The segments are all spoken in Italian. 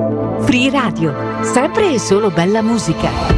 Free Radio, sempre e solo bella musica.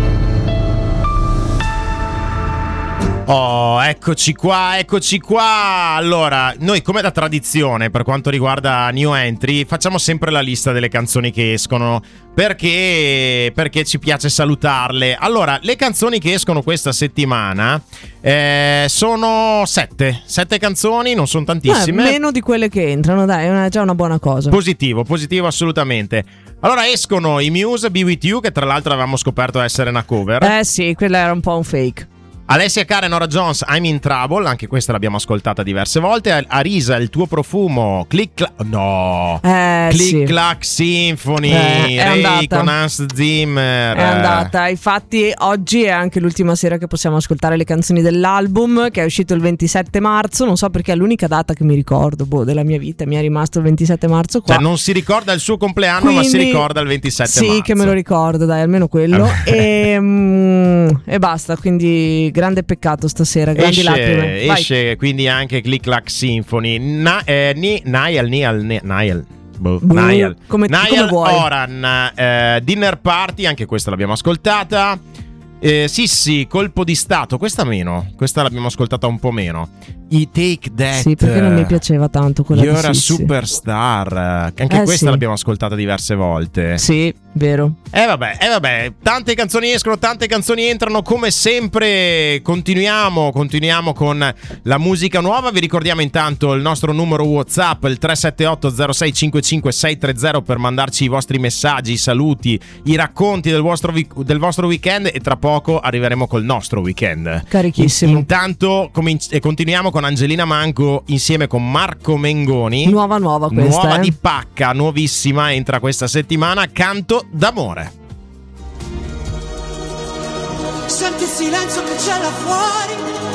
Oh, eccoci qua. Allora, noi come da tradizione per quanto riguarda New Entry facciamo sempre la lista delle canzoni che escono perché ci piace salutarle. Allora, le canzoni che escono questa settimana sono 7 canzoni, non sono tantissime. Meno di quelle che entrano, dai, è già una buona cosa. Positivo assolutamente. Allora escono i Muse, Be With You, che tra l'altro avevamo scoperto essere una cover. Sì, quella era un po' un fake. Alessia Cara e Norah Jones, I'm in Trouble, anche questa l'abbiamo ascoltata diverse volte. Arisa, Il tuo profumo, Click Clack Symphony, Ray con Hans Zimmer. È andata, infatti oggi è anche l'ultima sera che possiamo ascoltare le canzoni dell'album, che è uscito il 27 marzo, non so perché è l'unica data che mi ricordo della mia vita, mi è rimasto il 27 marzo qua. Cioè non si ricorda il suo compleanno, quindi, ma si ricorda il 27 marzo. Sì, che me lo ricordo, dai, almeno quello. E basta, quindi grande peccato stasera, grandi lacrime. Esce quindi anche Click Clack Symphony. Niall come vuoi. Oran, Dinner Party, anche questa l'abbiamo ascoltata. Sì, Colpo di Stato, questa l'abbiamo ascoltata un po' meno. I Take That, sì, perché non mi piaceva tanto quella You're a di Sissi. Superstar, anche questa l'abbiamo ascoltata diverse volte. Sì, vero. Vabbè, tante canzoni escono, tante canzoni entrano, come sempre continuiamo con la musica nuova. Vi ricordiamo intanto il nostro numero WhatsApp, il 378 0655 630, per mandarci i vostri messaggi, i saluti, i racconti del vostro weekend, e tra poco arriveremo col nostro weekend carichissimo. Intanto continuiamo con Angelina Mango insieme con Marco Mengoni. Nuova questa, nuova di pacca, nuovissima, entra questa settimana, Canto d'amore. Senti il silenzio che c'è là fuori,